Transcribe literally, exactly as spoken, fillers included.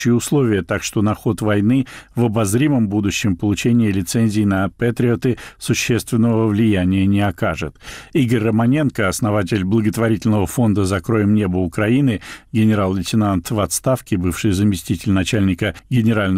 условия, так что на ход войны в обозримом будущем получение лицензий на «Патриоты» существенного влияния не окажет. Игорь Романенко, основатель благотворительного фонда «Закроем небо Украины», генерал-лейтенант в отставке, бывший заместитель начальника генерального